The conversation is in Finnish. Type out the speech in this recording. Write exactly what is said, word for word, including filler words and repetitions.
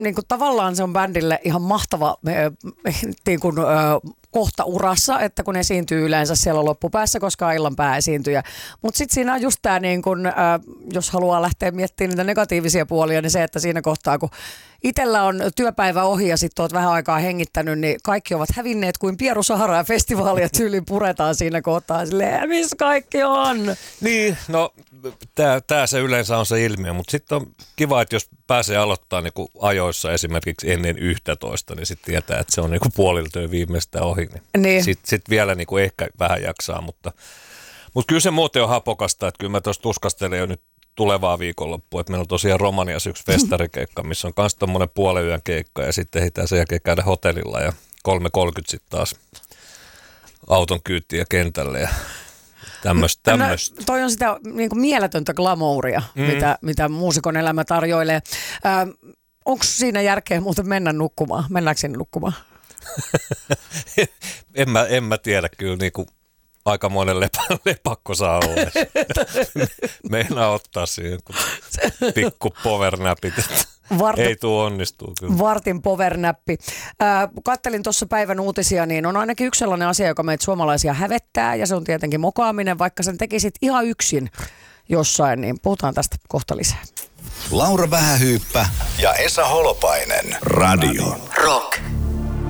niin kuin tavallaan se on bändille ihan mahtava niin kuin, kohta urassa, että kun esiintyy yleensä siellä loppupäässä, koska illan pääesiintyjä. Mutta sitten siinä on just tämä, niin kun, äh, jos haluaa lähteä miettimään niitä negatiivisia puolia, niin se, että siinä kohtaa, kun itsellä on työpäivä ohi ja sitten olet vähän aikaa hengittänyt, niin kaikki ovat hävinneet kuin Pieru Sahara ja festivaalia tyyliin puretaan siinä kohtaa. Silleen, missä kaikki on? Niin, no tämä se yleensä on se ilmiö, mutta sitten on kiva, että jos pääsee aloittamaan niin ajoissa esimerkiksi ennen yksitoista, niin sitten tietää, että se on niin puolilta viimeistään ohi. Niin niin. Sitten sit vielä niin ehkä vähän jaksaa, mutta, mutta kyllä se muuten on hapokasta, että kyllä mä tuossa tuskastelen jo nyt tulevaa viikonloppua, että meillä on tosiaan Romaniassa yksi festarikeikka, missä on myös tommoinen puolen yön keikka ja sitten ehditään sen jälkeen käydä hotellilla ja kolme kolmekymmentä sitten taas auton kyytiä kentälle ja tämmöistä. No, toi on sitä niin kuin mieletöntä glamouria, mm. mitä, mitä muusikon elämä tarjoilee. Ö, onko siinä järkeä muuten mennä nukkumaan? Mennäänkö sinne nukkumaan? en, mä, en mä tiedä, kyllä niin kuin aikamoinen lepä, lepakko saa olla. Meinaa ottaa siihen pikku powernäpit. Vart- Ei tuu onnistuu kyllä. Vartin powernäppi. Äh, kattelin tuossa päivän uutisia, niin on ainakin yksi sellainen asia, joka meitä suomalaisia hävettää, ja se on tietenkin mokaaminen, vaikka sen tekisit ihan yksin jossain, niin puhutaan tästä kohta lisää. Laura Vähähyyppä ja Esa Holopainen. Radio Rock.